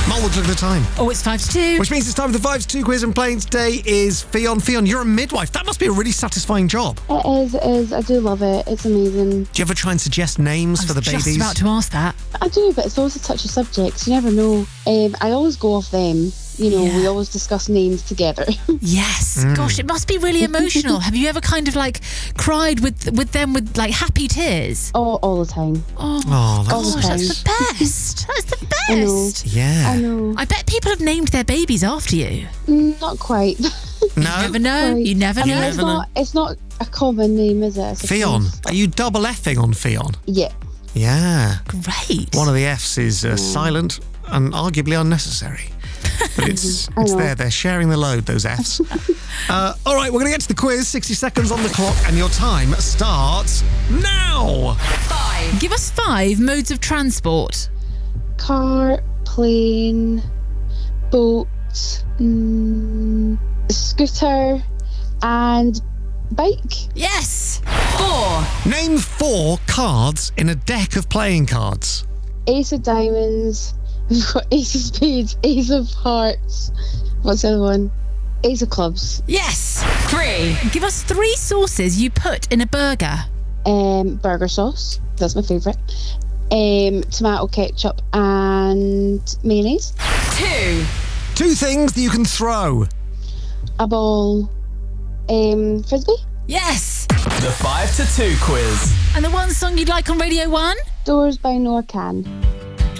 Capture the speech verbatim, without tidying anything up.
Mull, look at the time. Oh, it's five to two. Which means it's time for the five to two quiz, and playing today is Fionn. Fionn, you're a midwife. That must be a really satisfying job. It is, it is. I do love it. It's amazing. Do you ever try and suggest names I for the was babies? just about to ask that. I do, but it's always a touchy subject. You never know. Um, I always go off them. You know, Yeah. we always discuss names together. Yes. Gosh, it must be really emotional. Have you ever kind of like cried with with them with like happy tears? all, all the time. Oh, Oh, All the that's gosh, time. that's the best. That's the I know. best. yeah. I know. I bet people have named their babies after you. Mm, not quite. You No, never know. Quite. You never I mean, know. it's not. It's not a common name, is it? I suppose. Fionn. Are you double effing on Fionn? Yeah. Yeah. Great. One of the F's is uh, silent and arguably unnecessary. But it's I it's know. there. They're sharing the load, those F's. uh, all right, we're going to get to the quiz. sixty seconds on the clock, and your time starts now. Give us five modes of transport. Car, plane, boat, mm, scooter, and bike. Yes. Four. Name four cards in a deck of playing cards. Ace of diamonds. We've got ace of spades, ace of hearts. What's the other one? Ace of clubs. Yes. Three. Give us three sauces you put in a burger. Um, burger sauce. That's my favourite. Um, tomato ketchup and mayonnaise. Two. Two things that you can throw. A ball. Um, frisbee. Yes. The five to two quiz. And the one song you'd like on Radio One? Doors by Noah Can.